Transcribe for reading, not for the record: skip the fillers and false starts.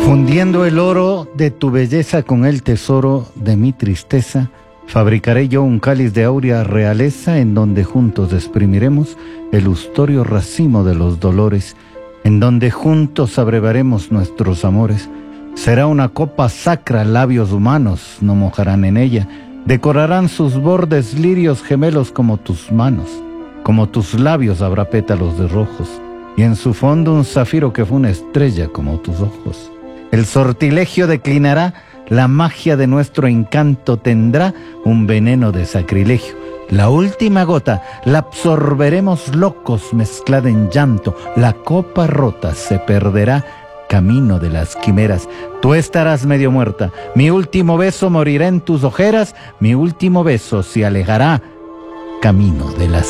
Fundiendo el oro de tu belleza con el tesoro de mi tristeza, fabricaré yo un cáliz de áurea realeza en donde juntos exprimiremos el ustorio racimo de los dolores, en donde juntos abrevaremos nuestros amores. Será una copa sacra, labios humanos no mojarán en ella, decorarán sus bordes lirios gemelos como tus manos, como tus labios habrá pétalos de rojos, y en su fondo un zafiro que fue una estrella como tus ojos. El sortilegio declinará, la magia de nuestro encanto tendrá un veneno de sacrilegio. La última gota la absorberemos locos mezclada en llanto. La copa rota se perderá camino de las quimeras. Tú estarás medio muerta. Mi último beso morirá en tus ojeras. Mi último beso se alejará camino de las